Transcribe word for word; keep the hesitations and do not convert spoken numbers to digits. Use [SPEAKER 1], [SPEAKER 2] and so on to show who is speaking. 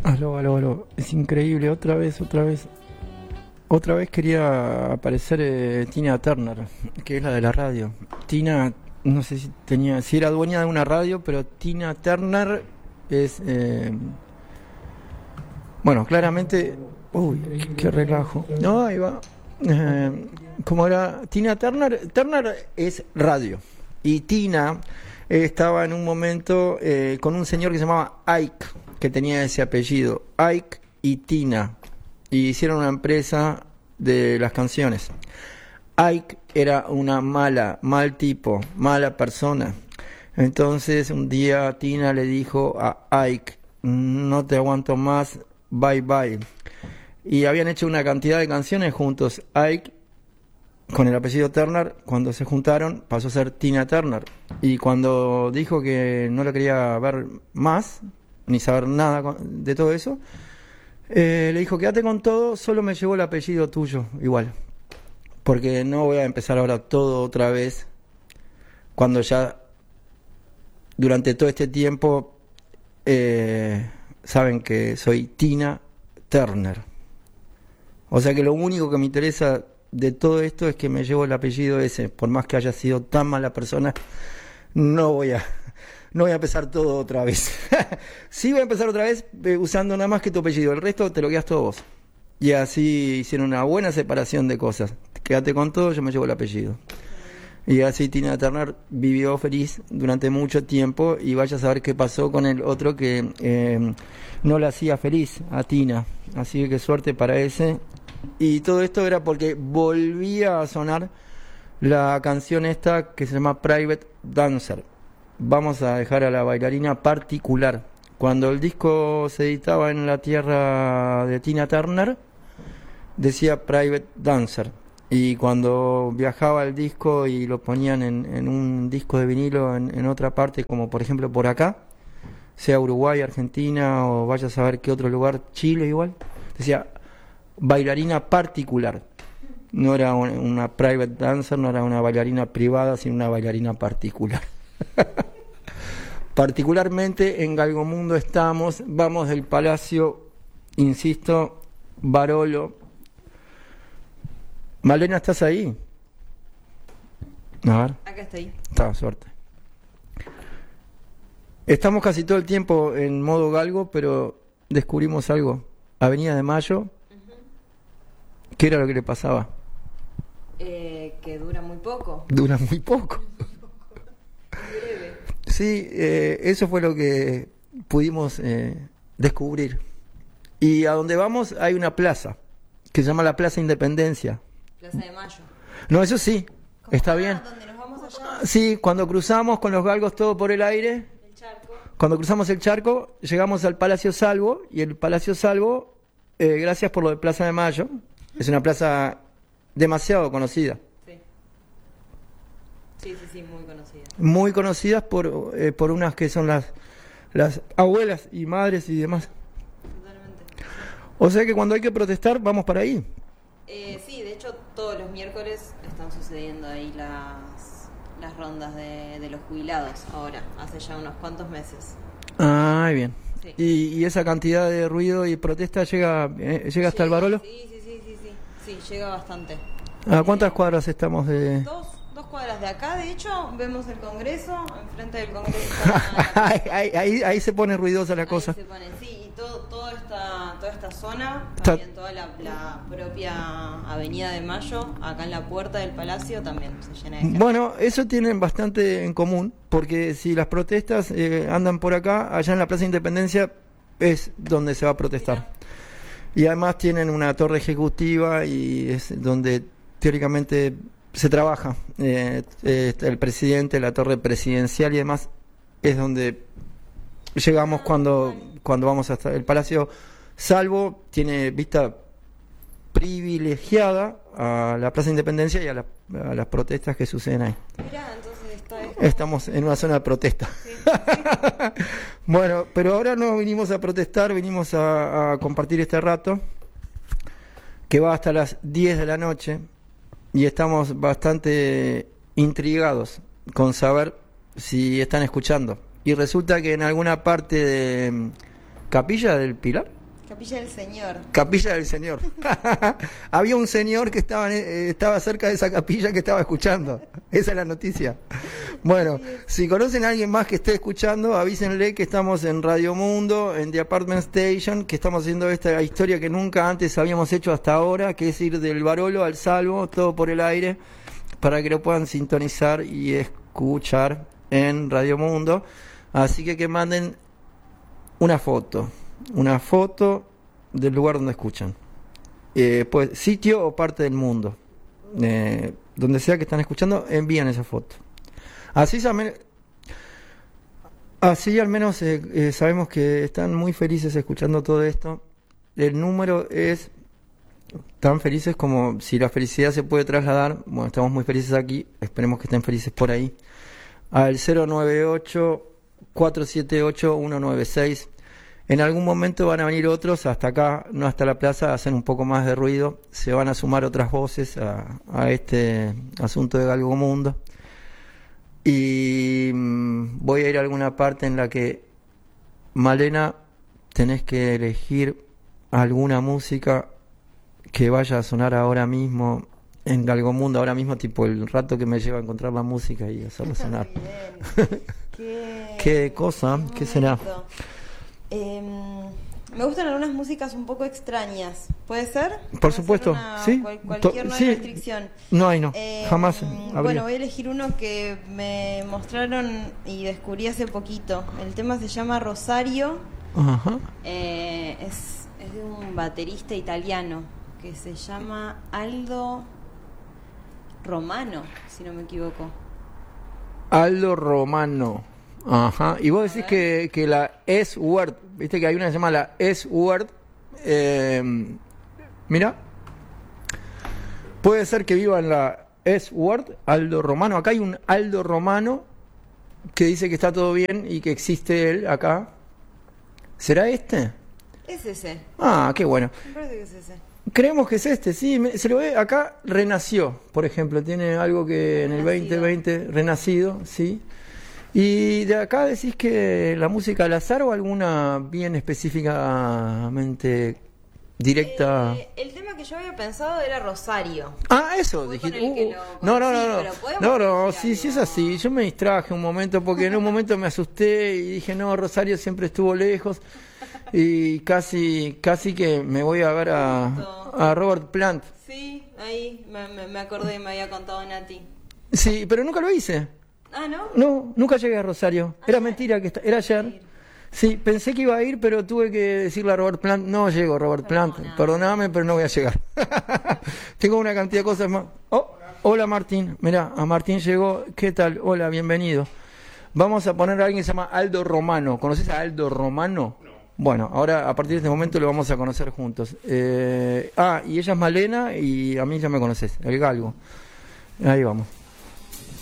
[SPEAKER 1] Aló, aló, aló. Es increíble, otra vez, otra vez. Otra vez quería aparecer eh, Tina Turner, que es la de la radio. Tina, no sé si tenía, si era dueña de una radio, pero Tina Turner es, eh, bueno, claramente, uy, qué, qué relajo. No, ahí va. Eh, como era Tina Turner, Turner es radio. Y Tina eh, estaba en un momento eh, con un señor que se llamaba Ike, que tenía ese apellido, Ike y Tina, y hicieron una empresa de las canciones. Ike era una mala, mal tipo, mala persona. Entonces un día Tina le dijo a Ike, no te aguanto más, bye bye. Y habían hecho una cantidad de canciones juntos. Ike, con el apellido Turner, cuando se juntaron, pasó a ser Tina Turner. Y cuando dijo que no la quería ver más, ni saber nada de todo eso, eh, le dijo, quédate con todo, solo me llevó el apellido tuyo, igual. Porque no voy a empezar ahora todo otra vez, cuando ya, durante todo este tiempo, eh, saben que soy Tina Turner. O sea que lo único que me interesa de todo esto es que me llevo el apellido ese, por más que haya sido tan mala persona, no voy a... No voy a empezar todo otra vez. Sí voy a empezar otra vez eh, usando nada más que tu apellido. El resto te lo quedas todo vos. Y así hicieron una buena separación de cosas. Quédate con todo, yo me llevo el apellido. Y así Tina Turner vivió feliz durante mucho tiempo. Y vaya a saber qué pasó con el otro que eh, no la hacía feliz a Tina. Así que suerte para ese. Y todo esto era porque volvía a sonar la canción esta que se llama Private Dancer. Vamos a dejar a la bailarina particular. Cuando el disco se editaba en la tierra de Tina Turner, decía Private Dancer. Y cuando viajaba el disco y lo ponían en, en un disco de vinilo en, en otra parte, como por ejemplo por acá, sea Uruguay, Argentina o vaya a saber qué otro lugar, Chile igual, decía bailarina particular. No era una, una private dancer, no era una bailarina privada, sino una bailarina particular. Particularmente en Galgomundo estamos, vamos del Palacio, insisto, Barolo. Malena, ¿estás ahí? A ver.
[SPEAKER 2] Acá estoy.
[SPEAKER 1] Está, suerte. Estamos casi todo el tiempo en modo galgo, pero descubrimos algo. Avenida de Mayo. Uh-huh. ¿Qué era lo que le pasaba?
[SPEAKER 2] Eh, que dura muy poco.
[SPEAKER 1] Dura muy poco.
[SPEAKER 2] Breve.
[SPEAKER 1] Sí, eh, eso fue lo que pudimos eh, descubrir. Y a donde vamos hay una plaza que se llama la Plaza Independencia.
[SPEAKER 2] Plaza de Mayo.
[SPEAKER 1] No, eso sí, está
[SPEAKER 2] Ah,
[SPEAKER 1] bien.
[SPEAKER 2] ¿Dónde nos vamos allá?
[SPEAKER 1] Sí, cuando cruzamos con los galgos todo por el aire,
[SPEAKER 2] El charco.
[SPEAKER 1] cuando cruzamos el charco, llegamos al Palacio Salvo, y el Palacio Salvo, eh, gracias por lo de Plaza de Mayo, es una plaza demasiado conocida.
[SPEAKER 2] Sí. Sí, sí, sí, muy conocida.
[SPEAKER 1] Muy conocidas por, eh, por unas que son las, las abuelas y madres y demás.
[SPEAKER 2] Totalmente.
[SPEAKER 1] O sea que cuando hay que protestar, vamos para ahí.
[SPEAKER 2] Eh, sí, de hecho todos los miércoles están sucediendo ahí las, las rondas de, de los jubilados ahora, hace ya unos cuantos meses.
[SPEAKER 1] Ah, bien.
[SPEAKER 2] Sí.
[SPEAKER 1] Y, y esa cantidad de ruido y protesta llega, eh, llega hasta el Barolo.
[SPEAKER 2] Sí, sí, sí, sí, sí, sí, llega bastante.
[SPEAKER 1] ¿A cuántas
[SPEAKER 2] Eh,
[SPEAKER 1] cuadras estamos de...?
[SPEAKER 2] Dos, dos cuadras de acá, de hecho, vemos el Congreso, enfrente del Congreso está
[SPEAKER 1] ahí, ahí, ahí, ahí se pone ruidosa la
[SPEAKER 2] ahí
[SPEAKER 1] cosa.
[SPEAKER 2] se pone, sí, y todo, toda esta, toda esta zona,
[SPEAKER 1] Está-
[SPEAKER 2] también toda la, la propia Avenida de Mayo, acá en la puerta del Palacio también se llena de gente.
[SPEAKER 1] Bueno, eso tienen bastante en común, porque si las protestas eh, andan por acá, allá en la Plaza Independencia es donde se va a protestar. Y además tienen una torre ejecutiva y es donde teóricamente se trabaja. Eh, eh, el presidente, la torre presidencial y demás es donde llegamos cuando, cuando vamos hasta el Palacio Salvo. Tiene vista privilegiada a la Plaza Independencia y a, la, a las protestas que suceden ahí.
[SPEAKER 2] Mirá, entonces está esto.
[SPEAKER 1] Estamos en una zona de protesta.
[SPEAKER 2] Sí, sí.
[SPEAKER 1] Bueno, pero ahora no vinimos a protestar, vinimos a, a compartir este rato que va hasta las diez de la noche y estamos bastante intrigados con saber si están escuchando. Y resulta que en alguna parte de Capilla del Pilar
[SPEAKER 2] Capilla del Señor.
[SPEAKER 1] Capilla del Señor. Había un señor que estaba, eh, estaba cerca de esa capilla que estaba escuchando. Esa es la noticia. Bueno, si conocen a alguien más que esté escuchando, avísenle que estamos en Radio Mundo, en The Apartment Station, que estamos haciendo esta historia que nunca antes habíamos hecho hasta ahora, que es ir del Barolo al Salvo, todo por el aire, para que lo puedan sintonizar y escuchar en Radio Mundo. Así que que manden una foto, una foto del lugar donde escuchan. Eh, pues sitio o parte del mundo. Eh, donde sea que están escuchando, envían esa foto. Así, así al menos eh, eh, sabemos que están muy felices escuchando todo esto. El número es tan felices como si la felicidad se puede trasladar. Bueno, estamos muy felices aquí, esperemos que estén felices por ahí. Al cero nueve ocho, cuatro siete ocho, uno nueve seis. En algún momento van a venir otros hasta acá, no hasta la plaza, a hacer un poco más de ruido. Se van a sumar otras voces a, a este asunto de Galgo Mundo. Y mmm, voy a ir a alguna parte en la que, Malena, tenés que elegir alguna música que vaya a sonar ahora mismo en Galgo Mundo, ahora mismo, tipo el rato que me lleva a encontrar la música y hacerla sonar.
[SPEAKER 2] ¿Qué,
[SPEAKER 1] ¿Qué cosa? ¿Qué, ¿Qué será?
[SPEAKER 2] Eh, me gustan algunas músicas un poco extrañas. ¿Puede ser?
[SPEAKER 1] Por supuesto,
[SPEAKER 2] una,
[SPEAKER 1] sí.
[SPEAKER 2] Cual, cualquier,
[SPEAKER 1] To-
[SPEAKER 2] no hay
[SPEAKER 1] sí.
[SPEAKER 2] restricción.
[SPEAKER 1] No hay, no.
[SPEAKER 2] Eh,
[SPEAKER 1] Jamás. habría.
[SPEAKER 2] Bueno, voy a elegir uno que me mostraron y descubrí hace poquito. El tema se llama Rosario.
[SPEAKER 1] Ajá.
[SPEAKER 2] Eh, es, es de un baterista italiano que se llama Aldo Romano, si no me equivoco.
[SPEAKER 1] Aldo Romano. Ajá. Y vos decís que, que la S-Word, viste que hay una que se llama la S-Word. Eh, mira. Puede ser que viva en la S-Word, Aldo Romano. Acá hay un Aldo Romano que dice que está todo bien y que existe él acá. ¿Será este?
[SPEAKER 2] Es ese.
[SPEAKER 1] Ah, qué bueno.
[SPEAKER 2] Me parece que es ese.
[SPEAKER 1] Creemos que es este, sí, me- se lo ve acá, renació, por ejemplo, tiene algo que en el
[SPEAKER 2] Renacido.
[SPEAKER 1] veinte veinte, renacido, sí. Y de acá decís que la música al azar o alguna bien específicamente directa.
[SPEAKER 2] Eh, el tema que yo había pensado era Rosario.
[SPEAKER 1] Ah, eso,
[SPEAKER 2] Fue
[SPEAKER 1] dijiste.
[SPEAKER 2] con el que
[SPEAKER 1] uh,
[SPEAKER 2] lo
[SPEAKER 1] no, no,
[SPEAKER 2] conocí,
[SPEAKER 1] no,
[SPEAKER 2] pero
[SPEAKER 1] no.
[SPEAKER 2] podemos
[SPEAKER 1] No, no,
[SPEAKER 2] decir
[SPEAKER 1] sí, sí es
[SPEAKER 2] algo.
[SPEAKER 1] así. Yo me distraje un momento porque en un momento me asusté y dije, no, Rosario siempre estuvo lejos. Y casi, casi que me voy a ver a, a Robert Plant.
[SPEAKER 2] Sí, ahí me, me, me acordé, me había contado Nati.
[SPEAKER 1] Sí, pero nunca lo hice.
[SPEAKER 2] Ah, ¿no?
[SPEAKER 1] No, nunca llegué a Rosario. Era mentira que esta- era ayer. Sí, pensé que iba a ir, pero tuve que decirle a Robert Plant, no llego, Robert Plant,
[SPEAKER 2] Perdona.
[SPEAKER 1] perdóname, pero no voy a llegar. Tengo una cantidad de cosas más. Oh, hola Martín, mirá, a Martín llegó, ¿qué tal? Hola, bienvenido. Vamos a poner a alguien que se llama Aldo Romano. ¿Conoces a Aldo Romano? No. Bueno, ahora a partir de este momento lo vamos a conocer juntos. Eh, ah, y ella es Malena y a mí ya me conoces, el galgo. Ahí vamos.